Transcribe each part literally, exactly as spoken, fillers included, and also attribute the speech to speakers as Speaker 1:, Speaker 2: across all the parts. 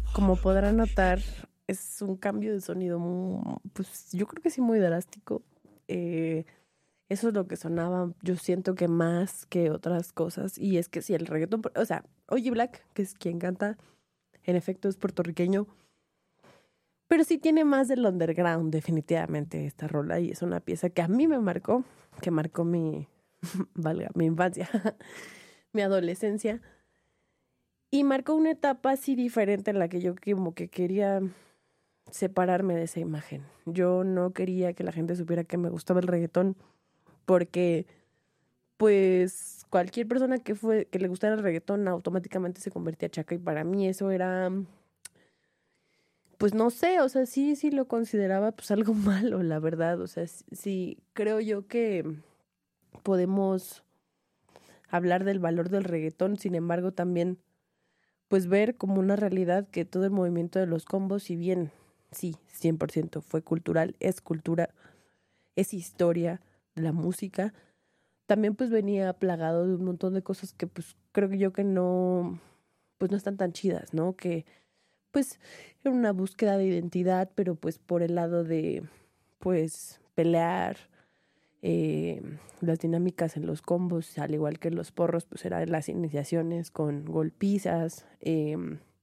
Speaker 1: como podrán notar, es un cambio de sonido, muy, pues yo creo que sí muy drástico. Eh, eso es lo que sonaba, yo siento que más que otras cosas. Y es que sí, el reggaetón, o sea, Oye Black, que es quien canta, en efecto es puertorriqueño, pero sí tiene más del underground, definitivamente, esta rola. Y es una pieza que a mí me marcó, que marcó mi, valga, mi infancia, mi adolescencia. Y marcó una etapa así diferente en la que yo como que quería separarme de esa imagen. Yo no quería que la gente supiera que me gustaba el reggaetón porque pues cualquier persona que fue que le gustara el reggaetón automáticamente se convertía chaca y para mí eso era pues no sé, o sea, sí sí lo consideraba pues algo malo, la verdad, o sea, sí, sí creo yo que podemos hablar del valor del reggaetón, sin embargo también pues ver como una realidad que todo el movimiento de los combos, si bien sí, cien por ciento fue cultural, es cultura, es historia de la música, también pues venía plagado de un montón de cosas que pues creo que yo que no, pues no están tan chidas, ¿no? Que pues era una búsqueda de identidad, pero pues por el lado de pues pelear, eh, las dinámicas en los combos, al igual que los porros, pues eran las iniciaciones con golpizas, eh,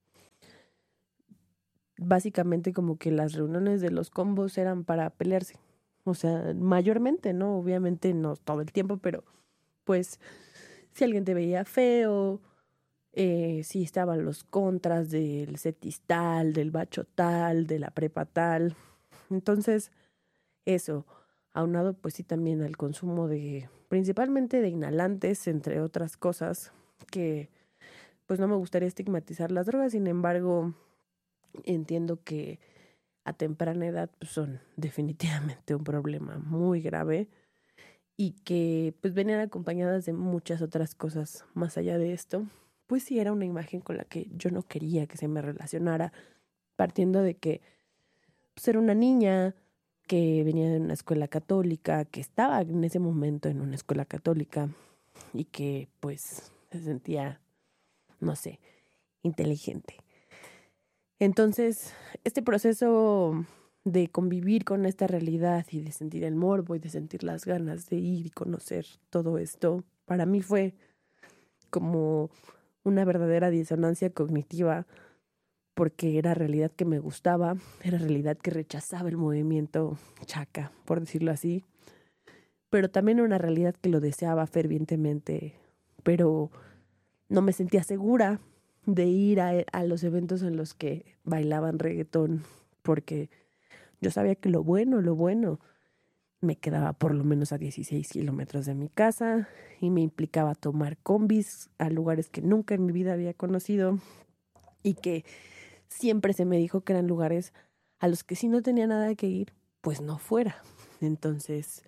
Speaker 1: básicamente como que las reuniones de los combos eran para pelearse. O sea, mayormente, ¿no? Obviamente no todo el tiempo, pero pues si alguien te veía feo, eh, si estaban los contras del cetis tal, del bacho tal, de la prepa tal. Entonces, eso, aunado pues sí también al consumo de, principalmente de inhalantes, entre otras cosas, que pues no me gustaría estigmatizar las drogas, sin embargo, entiendo que a temprana edad pues, son definitivamente un problema muy grave y que pues venían acompañadas de muchas otras cosas más allá de esto. Pues sí era una imagen con la que yo no quería que se me relacionara, partiendo de que pues, era una niña que venía de una escuela católica, que estaba en ese momento en una escuela católica y que pues se sentía, no sé, inteligente. Entonces, este proceso de convivir con esta realidad y de sentir el morbo y de sentir las ganas de ir y conocer todo esto, para mí fue como una verdadera disonancia cognitiva porque era realidad que me gustaba, era realidad que rechazaba el movimiento chaca, por decirlo así, pero también era una realidad que lo deseaba fervientemente, pero no me sentía segura de ir a, a los eventos en los que bailaban reggaetón, porque yo sabía que lo bueno, lo bueno, me quedaba por lo menos a dieciséis kilómetros de mi casa y me implicaba tomar combis a lugares que nunca en mi vida había conocido y que siempre se me dijo que eran lugares a los que si no tenía nada que ir, pues no fuera. Entonces,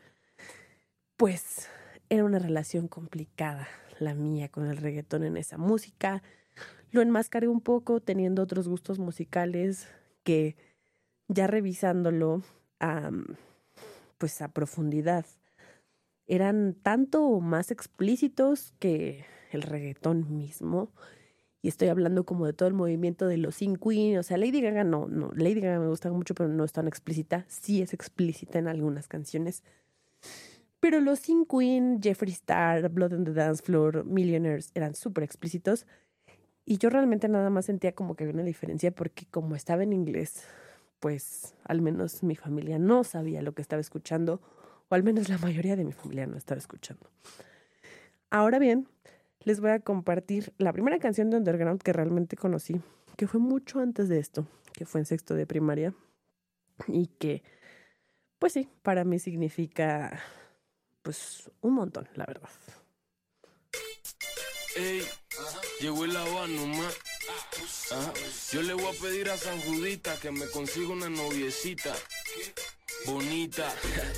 Speaker 1: pues era una relación complicada la mía con el reggaetón en esa música. Lo enmascaré un poco teniendo otros gustos musicales que ya revisándolo um, pues a profundidad eran tanto más explícitos que el reggaetón mismo. Y estoy hablando como de todo el movimiento de los Sin Queen. O sea, Lady Gaga no, no, Lady Gaga me gusta mucho, pero no es tan explícita. Sí es explícita en algunas canciones. Pero los Sin Queen, Jeffree Star, Blood on the Dance Floor, Millionaires eran súper explícitos. Y yo realmente nada más sentía como que había una diferencia porque como estaba en inglés, pues al menos mi familia no sabía lo que estaba escuchando, o al menos la mayoría de mi familia no estaba escuchando. Ahora bien, les voy a compartir la primera canción de Underground que realmente conocí, que fue mucho antes de esto, que fue en sexto de primaria, y que, pues sí, para mí significa, pues, un montón, la verdad.
Speaker 2: Ey, llegó el habano, ma. Ajá. Yo le voy a pedir a San Judita que me consiga una noviecita bonita,